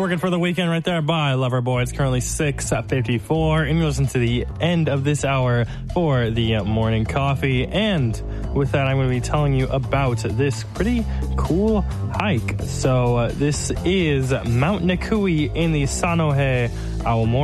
Working for the Weekend right there by Loverboy. It's currently 6:54, and you listen to the end of this hour for the morning coffee. And with that, I'm going to be telling you about this pretty cool hike. So this is Mount Nakui in the Sanohe Aomori